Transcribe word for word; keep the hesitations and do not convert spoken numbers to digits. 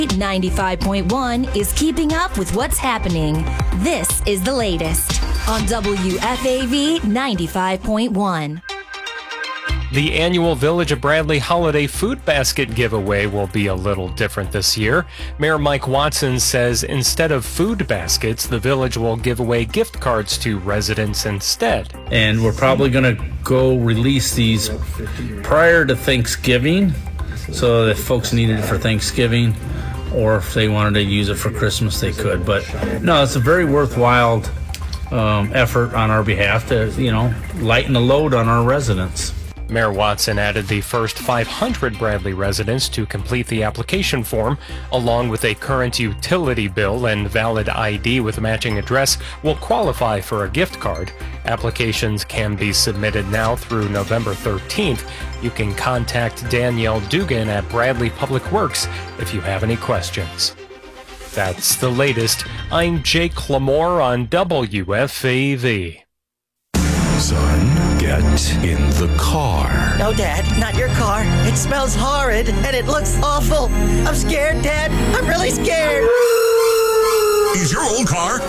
ninety-five point one is keeping up with what's happening. This is the latest on W F A V ninety-five point one. The annual Village of Bradley Holiday Food Basket giveaway will be a little different this year. Mayor Mike Watson says instead of food baskets, the village will give away gift cards to residents instead. And we're probably going to go release these prior to Thanksgiving, so that if folks needed it for Thanksgiving, or if they wanted to use it for Christmas, they could. But no, it's a very worthwhile um, effort on our behalf to, you know, lighten the load on our residents. Mayor Watson added the first five hundred Bradley residents to complete the application form, along with a current utility bill and valid I D with matching address, will qualify for a gift card. Applications can be submitted now through November thirteenth. You can contact Danielle Dugan at Bradley Public Works if you have any questions. That's the latest. I'm Jake Lamore on W F A V. Son, get in the car. No, Dad, not your car. It smells horrid and it looks awful. I'm scared, Dad. I'm really scared. Is your old car